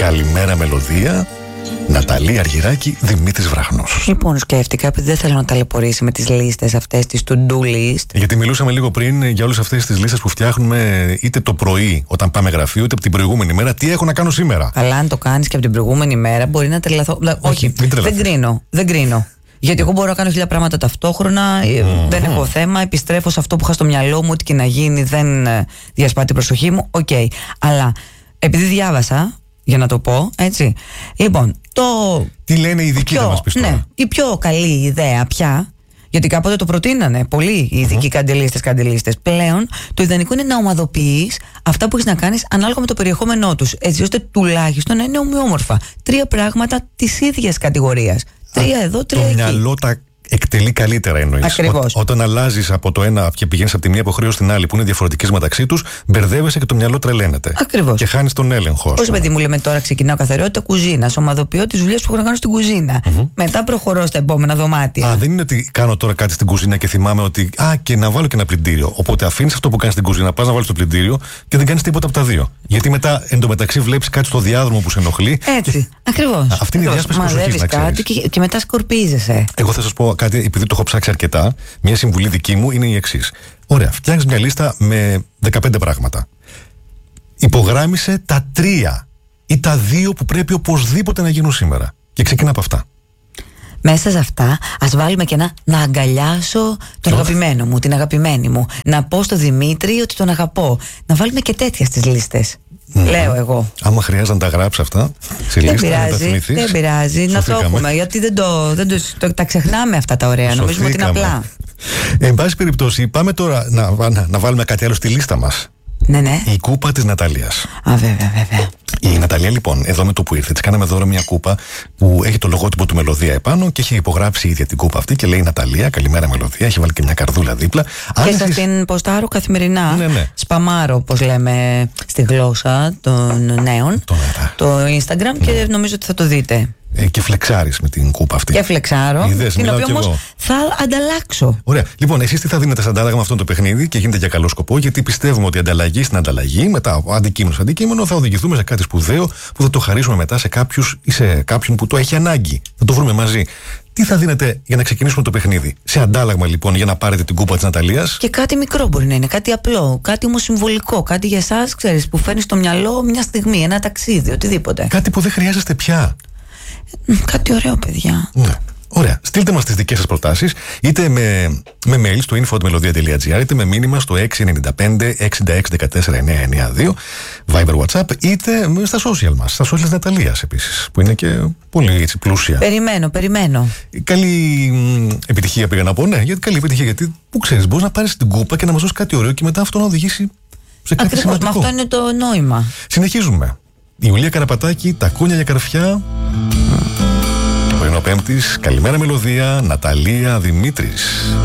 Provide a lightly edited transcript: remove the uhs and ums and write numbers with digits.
Καλημέρα μελωδία. Ναταλία Αργυράκη, Δημήτρης Βραχνός. Λοιπόν, σκέφτηκα, επειδή δεν θέλω να ταλαιπωρήσει με τις λίστες αυτές, τις to-do list. Γιατί μιλούσαμε λίγο πριν για όλες αυτές τις λίστες που φτιάχνουμε είτε το πρωί όταν πάμε γραφείο, είτε από την προηγούμενη μέρα. Τι έχω να κάνω σήμερα. Αλλά αν το κάνεις και από την προηγούμενη μέρα, μπορεί να τρελαθώ. Όχι, δεν κρίνω. Γιατί εγώ μπορώ να κάνω 1000 πράγματα ταυτόχρονα, δεν έχω θέμα, επιστρέφω σε αυτό που είχα στο μυαλό μου, ό,τι και να γίνει, δεν διασπά την προσοχή μου. Οκ. Αλλά επειδή διάβασα, για να το πω, έτσι. Λοιπόν, τι λένε οι ειδικοί, θα μας πεις τώρα. Ναι, η πιο καλή ιδέα πια, γιατί κάποτε το προτείνανε πολλοί οι ειδικοί καντελίστες. Πλέον, το ιδανικό είναι να ομαδοποιείς αυτά που έχεις να κάνεις ανάλογα με το περιεχόμενό τους, έτσι ώστε τουλάχιστον να είναι ομοιόμορφα. 3 πράγματα της ίδιας κατηγορίας. 3 εδώ, 3 εκεί. Το μυαλό τα εκτελεί καλύτερα, εννοείς. Ακριβώς. Όταν αλλάζεις από το ένα και πηγαίνεις από τη μία υποχρέωση στην άλλη που είναι διαφορετικές μεταξύ τους, μπερδεύεσαι και το μυαλό τρελαίνεται. Ακριβώς. Και χάνεις τον έλεγχο. Πώς, παιδί μου, λέμε τώρα, ξεκινάω καθαριότητα κουζίνας, ομαδοποιώ τις δουλειές που έχω να κάνω στην κουζίνα. Μετά προχωρώ στα επόμενα δωμάτια. Δεν είναι ότι κάνω τώρα κάτι στην κουζίνα και θυμάμαι ότι και να βάλω και ένα πλυντήριο. Οπότε αφήνεις αυτό που κάνεις στην κουζίνα, πας να βάλεις το πλυντήριο και δεν κάνεις τίποτα από τα δύο. Γιατί μετά εντωμεταξύ βλέπεις κάτι στο διάδρομο που σε ενοχλεί. Έτσι. Ακριβώς. Αυτή είναι η διάσπαση προσοχής, να ξέρεις. Και μετά σκορπίζεσαι. Εγώ θα σας πω κάτι, επειδή το έχω ψάξει αρκετά. Μια συμβουλή δική μου είναι η εξής. Ωραία, φτιάχνεις μια λίστα με 15 πράγματα. Υπογράμμισε τα 3 ή τα 2 που πρέπει οπωσδήποτε να γίνουν σήμερα. Και ξεκινά από αυτά. Μέσα σε αυτά, ας βάλουμε και να αγκαλιάσω τον αγαπημένο μου, την αγαπημένη μου. Να πω στο Δημήτρη ότι τον αγαπώ. Να βάλουμε και τέτοια στις λίστες. Λέω εγώ. Άμα χρειάζεται να τα γράψεις αυτά σε λίστα, να τα θυμηθείς. Δεν πειράζει, να το έχουμε. Γιατί τα ξεχνάμε αυτά τα ωραία. Νομίζουμε ότι είναι απλά. Εν πάση περιπτώσει, πάμε τώρα να βάλουμε κάτι άλλο στη λίστα μας. Ναι. Η κούπα της Ναταλίας. Βέβαια. Η Ναταλία, λοιπόν, εδώ με το που ήρθε, της κάναμε δώρο μια κούπα που έχει το λογότυπο του Μελωδία επάνω και έχει υπογράψει η ίδια την κούπα αυτή και λέει Ναταλία, καλημέρα Μελωδία. Έχει βάλει και μια καρδούλα δίπλα. Και σας την ποστάρω καθημερινά. Ναι. Σπαμάρω, όπως λέμε στη γλώσσα των νέων, το Instagram και νομίζω ότι θα το δείτε. Και φλεξάρεις με την κούπα αυτή. Και φλεξάρω, την οποία όμως θα ανταλλάξω. Ωραία. Λοιπόν, εσείς τι θα δίνετε σαν αντάλλαγμα αυτό το παιχνίδι και γίνεται για καλό σκοπό, γιατί πιστεύουμε ότι η ανταλλαγή στην ανταλλαγή, μετά αντικείμενο, θα οδηγηθούμε σε κάτι σπουδαίο που θα το χαρίσουμε μετά σε κάποιους ή σε κάποιον που το έχει ανάγκη. Θα το βρούμε μαζί. Τι θα δίνετε για να ξεκινήσουμε το παιχνίδι? Σε αντάλλαγμα, λοιπόν, για να πάρετε την κούπα της Ναταλίας. Και κάτι μικρό μπορεί να είναι, κάτι απλό, κάτι όμως συμβολικό, κάτι για εσάς, ξέρεις, που φέρνει στο μυαλό μια στιγμή, ένα ταξίδι, οτιδήποτε. Κάτι που δεν χρειάζεστε πια. Κάτι ωραίο, παιδιά. Ναι. Ωραία. Στείλτε μας τις δικές σας προτάσεις, είτε με mail στο info@melodia.gr, είτε με μήνυμα στο 695 66 14 992, Viber, WhatsApp, είτε στα social μας, στα social της Ναταλίας επίσης, που είναι και πολύ έτσι πλούσια. Περιμένω. Καλή επιτυχία, πήγα να πω. Ναι, γιατί καλή επιτυχία, γιατί που ξέρεις, μπορείς να πάρεις την κούπα και να μας δώσεις κάτι ωραίο και μετά αυτό να οδηγήσει σε κάτι σημαντικό. Αυτό είναι το νόημα. Συνεχίζουμε. Η Ιουλία Καραπατάκη, τα κούνια για καρφιά. Πρωινό Πέμπτης, καλημέρα Μελωδία, Ναταλία Δημήτρης.